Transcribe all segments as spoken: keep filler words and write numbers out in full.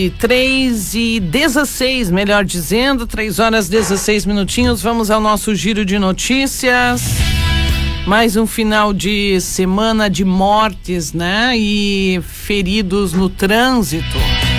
três e dezesseis, melhor dizendo, três horas e dezesseis minutinhos. Vamos ao nosso giro de notícias. Mais um final de semana de mortes, né? E feridos no trânsito.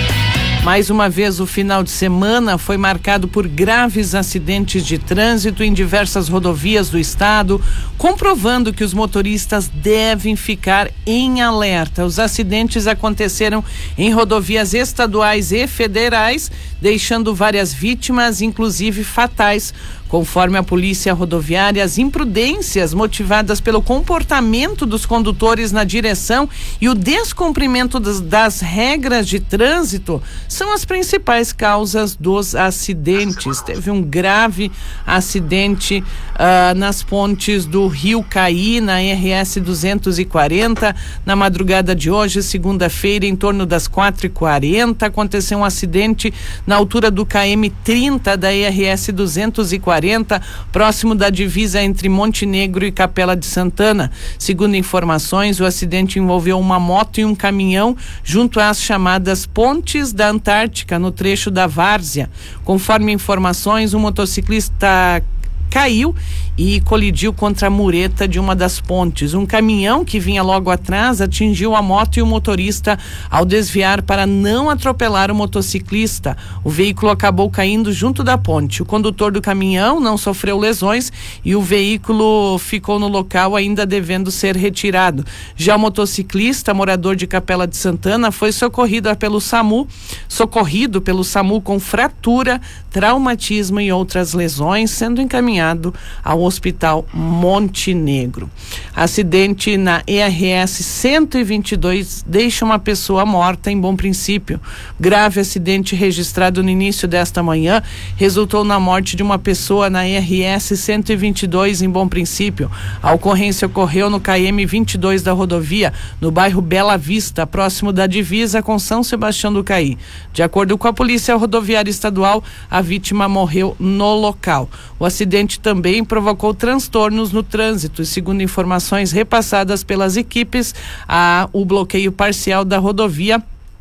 Mais uma vez, o final de semana foi marcado por graves acidentes de trânsito em diversas rodovias do estado, comprovando que os motoristas devem ficar em alerta. Os acidentes aconteceram em rodovias estaduais e federais, deixando várias vítimas, inclusive fatais. Conforme a Polícia Rodoviária, as imprudências motivadas pelo comportamento dos condutores na direção e o descumprimento das, das regras de trânsito são as principais causas dos acidentes. Teve um grave acidente uh, nas pontes do Rio Caí, na R S duzentos e quarenta, na madrugada de hoje, segunda-feira, em torno das quatro e quarenta, aconteceu um acidente na altura do K M trinta da R S duzentos e quarenta, próximo da divisa entre Montenegro e Capela de Santana. Segundo informações, o acidente envolveu uma moto e um caminhão junto às chamadas Pontes da Antártica, no trecho da Várzea. Conforme informações, um motociclista caiu e colidiu contra a mureta de uma das pontes. Um caminhão que vinha logo atrás atingiu a moto e o motorista ao desviar para não atropelar o motociclista. O veículo acabou caindo junto da ponte. O condutor do caminhão não sofreu lesões e o veículo ficou no local ainda devendo ser retirado. Já o motociclista, morador de Capela de Santana, foi socorrido pelo SAMU, socorrido pelo SAMU com fratura, traumatismo e outras lesões, sendo encaminhado ao Hospital Montenegro. Acidente na E R S cento e vinte e dois deixa uma pessoa morta em Bom Princípio. Grave acidente registrado no início desta manhã resultou na morte de uma pessoa na E R S cento e vinte e dois em Bom Princípio. A ocorrência ocorreu no K M vinte e dois da rodovia, no bairro Bela Vista, próximo da divisa com São Sebastião do Caí. De acordo com a Polícia Rodoviária Estadual, a vítima morreu no local. O acidente também provocou transtornos no trânsito e, segundo informações repassadas pelas equipes, há o bloqueio parcial da rodovia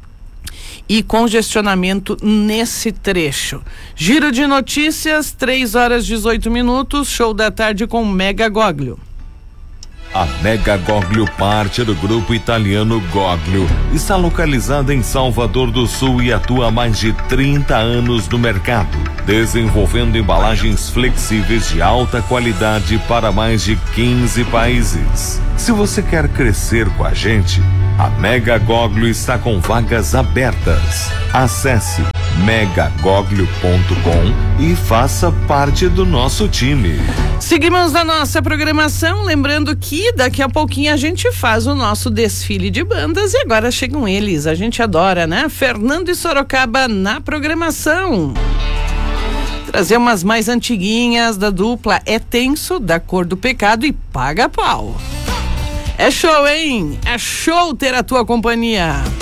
e congestionamento nesse trecho. Giro de notícias, três horas e dezoito minutos, show da tarde com Mega Goglio. A Mega Goglio, parte do grupo italiano Goglio, está localizada em Salvador do Sul e atua há mais de trinta anos no mercado, desenvolvendo embalagens flexíveis de alta qualidade para mais de quinze países. Se você quer crescer com a gente, a Mega Goglio está com vagas abertas. Acesse mega goglio ponto com e faça parte do nosso time. Seguimos na nossa programação, lembrando que daqui a pouquinho a gente faz o nosso desfile de bandas e agora chegam eles, a gente adora, né? Fernando e Sorocaba na programação. Trazer umas mais antiguinhas da dupla É Tenso, da Cor do Pecado e Paga Pau. É show, hein? É show ter a tua companhia.